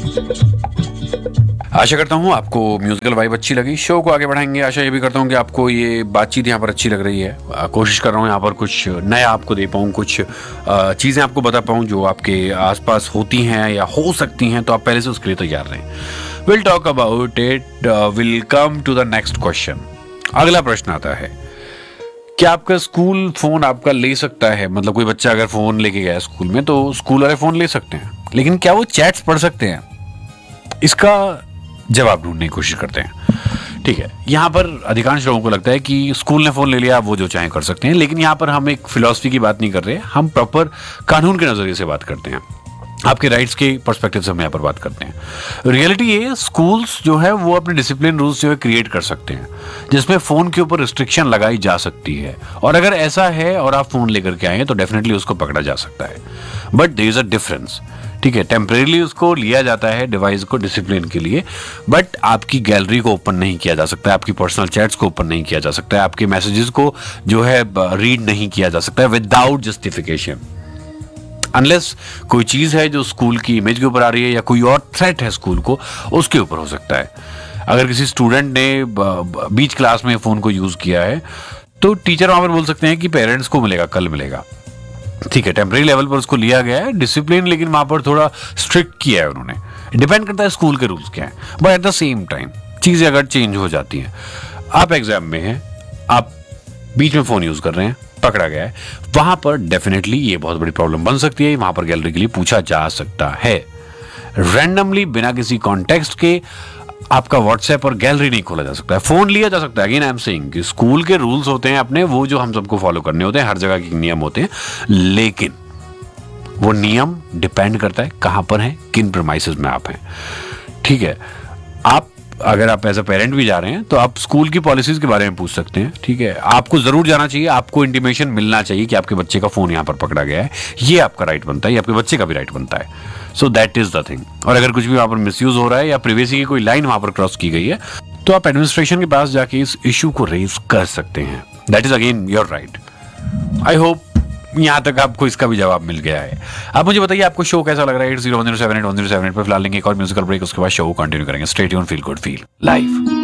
आशा करता हूँ आपको म्यूजिकल वाइब अच्छी लगी। शो को आगे बढ़ाएंगे। आशा ये भी करता हूँ कि आपको ये बातचीत यहाँ पर अच्छी लग रही है। कोशिश कर रहा हूँ यहाँ पर कुछ नया आपको दे पाऊँ, कुछ चीज़ें आपको बता पाऊँ जो आपके आसपास होती हैं या हो सकती हैं, तो आप पहले से उसके लिए तैयार रहें। Will talk about it, will come to the next question. अगला प्रश्न आता है, क्या आपका स्कूल फोन आपका ले सकता है? मतलब कोई बच्चा अगर फोन लेके गया स्कूल में तो स्कूल वाले फोन ले सकते हैं, लेकिन क्या वो चैट्स पढ़ सकते हैं? इसका जवाब ढूंढने की कोशिश करते हैं। ठीक है, यहाँ पर अधिकांश लोगों को लगता है कि स्कूल ने फोन ले लिया, वो जो चाहे कर सकते हैं, लेकिन यहाँ पर हम एक फिलॉसफी की बात नहीं कर रहे, हम प्रॉपर कानून के नजरिए से बात करते हैं, आपके राइट्स के पर्सपेक्टिव से हम यहाँ पर बात करते हैं। रियलिटी ये, स्कूल्स जो है वो अपने डिसिप्लिन रूल्स जो है क्रिएट कर सकते हैं, जिसमें फोन के ऊपर रिस्ट्रिक्शन लगाई जा सकती है, और अगर ऐसा है और आप फोन लेकर के आए हैं तो डेफिनेटली उसको पकड़ा जा सकता है। But there is a difference. ठीक है, टेम्परेरी उसको लिया जाता है डिवाइस को डिसिप्लिन के लिए, बट आपकी गैलरी को ओपन नहीं किया जा सकता है, आपकी पर्सनल चैट्स को ओपन नहीं किया जा सकता है, आपके मैसेजेस को जो है रीड नहीं किया जा सकता है विदाउट जस्टिफिकेशन, अनलेस कोई चीज है जो स्कूल की इमेज के ऊपर आ रही है या कोई और थ्रेट है स्कूल को, उसके ऊपर हो सकता है। अगर किसी स्टूडेंट ने बीच क्लास में फोन को यूज किया है तो टीचर वहां पर बोल सकते हैं कि पेरेंट्स को मिलेगा, कल मिलेगा। ठीक है, टेम्परेरी लेवल पर उसको लिया गया है डिसिप्लिन, लेकिन वहां पर थोड़ा स्ट्रिक्ट किया है उन्होंने। डिपेंड करता है स्कूल के रूल्स क्या है, but at the same time चीजें अगर चेंज हो जाती हैं, आप एग्जाम में हैं, आप बीच में फोन यूज कर रहे हैं, पकड़ा गया है, वहां पर डेफिनेटली ये बहुत बड़ी प्रॉब्लम बन सकती है। वहां पर गैलरी के लिए पूछा जा सकता है। रैंडमली बिना किसी कॉन्टेक्स्ट के आपका व्हाट्सएप और गैलरी नहीं खोला जा सकता है, फोन लिया जा सकता है। अगेन आई एम सेइंग कि स्कूल के रूल्स होते हैं अपने, वो जो हम सबको फॉलो करने होते हैं, हर जगह के नियम होते हैं, लेकिन वो नियम डिपेंड करता है कहां पर है, किन प्रेमाइसेस में आप हैं। ठीक है, आप अगर आप एज अ पेरेंट भी जा रहे हैं तो आप स्कूल की पॉलिसीज के बारे में पूछ सकते हैं। ठीक है, आपको जरूर जाना चाहिए, आपको इंटीमेशन मिलना चाहिए कि आपके बच्चे का फोन यहां पर पकड़ा गया है, ये आपका राइट बनता है, ये आपके बच्चे का भी राइट बनता है। So that is the thing. और अगर कुछ भी वहां पर मिसयूज हो रहा है या प्रिवेसी की कोई लाइन वहां पर क्रॉस की गई है, तो आप एडमिनिस्ट्रेशन के पास जाके इस इशू को रेज कर सकते हैं। That is again your right. I hope यहां तक आपको इसका भी जवाब मिल गया है। आप मुझे बताइए आपको शो कैसा लग रहा है। 8010781078 पर फिलहाल लेंगे एक और म्यूजिकल ब्रेक, उसके बाद शो कंटिन्यू करेंगे। Stay tuned, feel good, feel live.